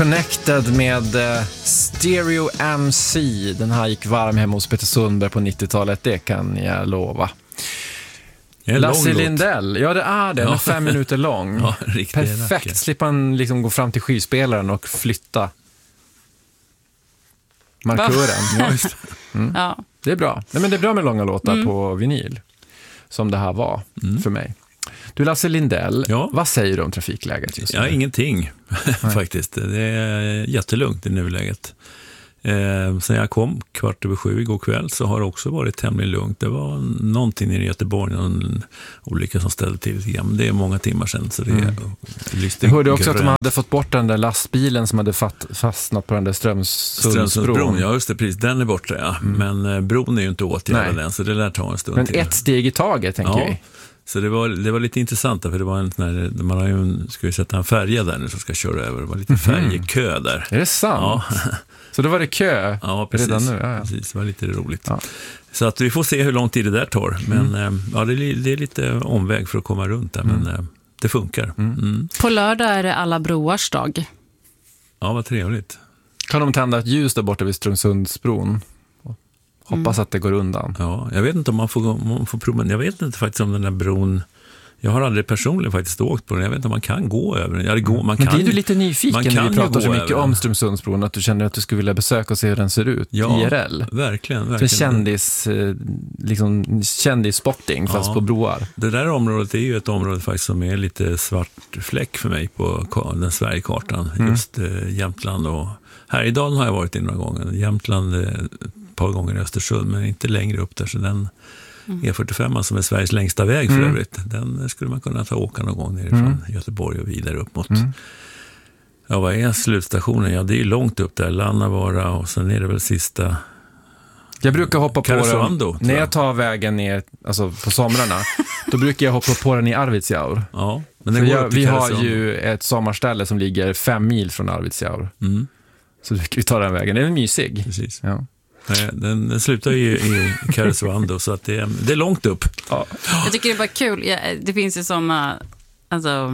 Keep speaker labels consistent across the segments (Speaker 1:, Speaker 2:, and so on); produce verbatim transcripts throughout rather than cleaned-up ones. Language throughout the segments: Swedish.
Speaker 1: Connected med uh, Stereo M C. Den här gick varm hemma hos Peter Sundberg på nittiotalet, det kan jag lova. Lasse Lindell, ja det är det, den är fem minuter lång.
Speaker 2: Ja,
Speaker 1: perfekt, slipper han liksom gå fram till skivspelaren och flytta markören. Ja, just det. Mm. Ja. Det är bra. Nej, men det är bra med långa låtar mm. på vinyl, som det här var mm. för mig. Du, Lasse Lindell, ja. Vad säger du om trafikläget just nu?
Speaker 2: Ja, ingenting faktiskt. Det är jättelugnt i nuläget. Eh, sen jag kom kvart över sju igår kväll så har det också varit tämligen lugnt. Det var någonting i Göteborg, någon olycka som ställde till lite grann. Men det är många timmar sedan. Så det är,
Speaker 1: mm. Jag hörde också att de hade fått bort den där lastbilen som hade fatt, fastnat på den där Strömsundsbron.
Speaker 2: Strömsundsbron, ja just det, precis. Den är borta, ja. Mm. Men eh, bron är ju inte åtgärdad än, så det lär ta en stund
Speaker 1: Men
Speaker 2: till.
Speaker 1: ett steg i taget, tänker
Speaker 2: ja.
Speaker 1: vi.
Speaker 2: Så det var, det var lite intressant, för det var en sån här, man har ju en, ska ju sätta en färja där nu som ska köra över. Det var lite färjekö där.
Speaker 1: Är det sant? Ja. Så då var det kö
Speaker 2: ja, precis.
Speaker 1: redan nu? Ja, ja.
Speaker 2: Precis, det var lite roligt.
Speaker 1: Ja.
Speaker 2: Så att vi får se hur lång tid det där tar. Men mm. ja, det är, det är lite omväg för att komma runt där, mm. men det funkar. Mm. Mm.
Speaker 3: På lördag är det alla broars dag.
Speaker 2: Ja, vad trevligt.
Speaker 1: Kan de tända ett ljus där borta vid Strömsundsbron? Hoppas mm. att det går undan.
Speaker 2: Ja, jag vet inte om man får, om man får prova. Jag vet inte faktiskt om den där bron. Jag har aldrig personligen faktiskt åkt på den. Jag vet inte om man kan gå över den. Ja, det går, man
Speaker 1: Men
Speaker 2: kan,
Speaker 1: blir du lite nyfiken när vi pratar så mycket
Speaker 2: över.
Speaker 1: om Strömsundsbron, att du känner att du skulle vilja besöka och se hur den ser ut
Speaker 2: ja,
Speaker 1: I R L?
Speaker 2: Verkligen, verkligen.
Speaker 1: För kändis, liksom, kändisspotting fast ja, på broar.
Speaker 2: Det där området är ju ett område faktiskt som är lite svart fläck för mig på den Sverigekartan. Mm. Just eh, Jämtland och Härjedalen har jag varit in några gånger. Jämtland eh, ett par gånger i Östersund, men inte längre upp där, så den Mm. E fyrtiofem som är Sveriges längsta väg för mm. övrigt, den skulle man kunna ta åka någon gång nerifrån mm. Göteborg och vidare upp mot mm. ja, vad är slutstationen? Ja, det är ju långt upp där, Lannavara, och sen är det väl sista
Speaker 1: jag brukar hoppa på
Speaker 2: Karesuando,
Speaker 1: den när jag tar vägen ner, alltså på somrarna då brukar jag hoppa på den i Arvidsjaur.
Speaker 2: Ja,
Speaker 1: men den går jag, vi har ju ett sommarställe som ligger fem mil från Arvidsjaur mm. så vi tar den vägen, den är mysig.
Speaker 2: Precis.
Speaker 1: Ja.
Speaker 2: Den, den slutar ju i Karesuando, så att det är, det är långt upp.
Speaker 3: Ja. Jag tycker det är bara kul. Ja, det finns ju sådana alltså,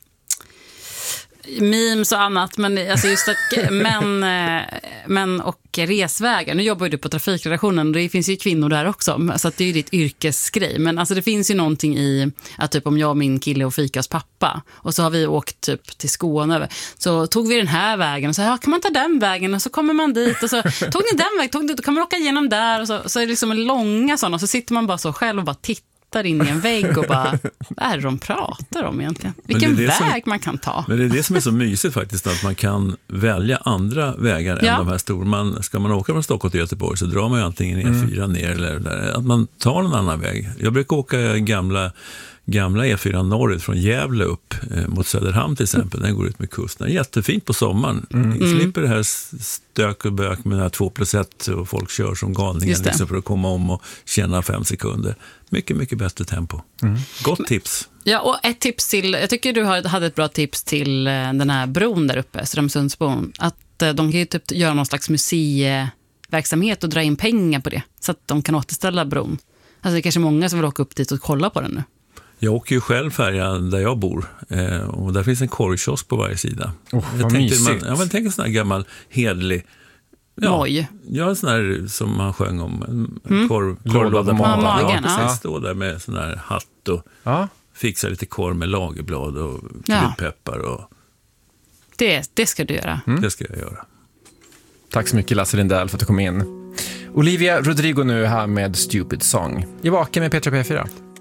Speaker 3: memes och annat, men alltså just att män, män och resvägar. Nu jobbar ju du på trafikredaktionen och det finns ju kvinnor där också, så att det är ju ditt yrkesgrej. Men alltså det finns ju någonting i att typ om jag och min kille och fikas pappa och så har vi åkt typ till Skåne, så tog vi den här vägen och så ja, kan man ta den vägen och så kommer man dit och så tog ni den vägen, tog ni, då kan man åka igenom där och så, så är det liksom en långa sådana och så sitter man bara så själv och bara tittar in i en vägg och bara, vad är det de pratar om egentligen? Vilken väg
Speaker 2: som,
Speaker 3: man kan ta.
Speaker 2: Men det är det som är så mysigt faktiskt, att man kan välja andra vägar ja. än de här stora. Man, ska man åka från Stockholm till Göteborg så drar man ju antingen E fyra mm. ner eller där. Att man tar en annan väg. Jag brukar åka gamla, gamla E fyra norrut från Gävle upp eh, mot Söderhamn till exempel. Den går ut med kusten. Jättefint på sommaren. Mm. Ni slipper det här stök och bök med den här två plus ett och folk kör som galningar liksom för att komma om och tjäna fem sekunder. Mycket, mycket bättre tempo. Mm. Gott tips.
Speaker 3: Ja, och ett tips till, jag tycker du hade ett bra tips till den här bron där uppe, Strömsundsbron, att de kan ju typ göra någon slags museiverksamhet och dra in pengar på det, så att de kan återställa bron. Alltså det är kanske många som vill åka upp dit och kolla på den nu.
Speaker 2: Jag åker ju själv färja där jag bor eh, och där finns en korvkiosk på varje sida.
Speaker 1: Oh,
Speaker 2: jag tänkte, man, jag tänkte en sån här gammal hedlig ja,
Speaker 3: Moj.
Speaker 2: Ja, en sån här som man sjöng om, en
Speaker 3: mm.
Speaker 2: korv, korvlåda på magen.
Speaker 3: magen.
Speaker 2: Ja, precis, stå där med sån här hatt och ja. fixa lite korv med lagerblad och kryddpeppar. Och...
Speaker 3: Det, det ska du göra.
Speaker 2: Mm. Det ska jag göra.
Speaker 1: Tack så mycket Lasse Lindell för att du kom in. Olivia Rodrigo nu här med Stupid Song. I Vaken med Petra P fyra.